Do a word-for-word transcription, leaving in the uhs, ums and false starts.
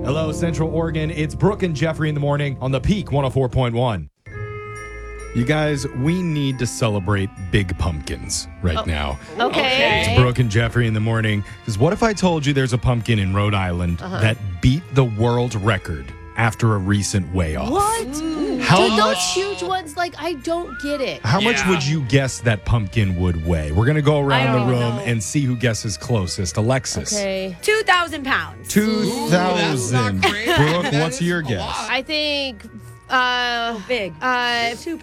Hello, Central Oregon. It's Brooke and Jeffrey in the morning on the Peak one oh four point one. You guys, we need to celebrate big pumpkins right oh. now. Okay. It's Brooke and Jeffrey in the morning. Because what if I told you there's a pumpkin in Rhode Island uh-huh. that beat the world record after a recent weigh-off? What? Mm. How Dude, much? those huge ones, like, I don't get it. How Yeah. much would you guess that pumpkin would weigh? We're going to go around the room know. and see who guesses closest. Alexis. Okay. two thousand pounds. two thousand. Ooh, that's not crazy. Brooke, That what's is your a guess? lot. I think, uh, Big. uh, Super